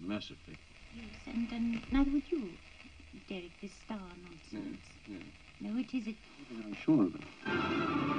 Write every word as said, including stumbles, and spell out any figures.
massively. Yes, and um, neither would you, Derek, this star nonsense. Yeah, yeah. No, it isn't. I'm sure of it.